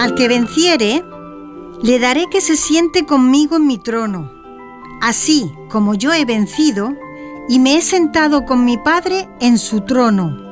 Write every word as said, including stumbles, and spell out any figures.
Al que venciere, le daré que se siente conmigo en mi trono, así como yo he vencido y me he sentado con mi Padre en su trono.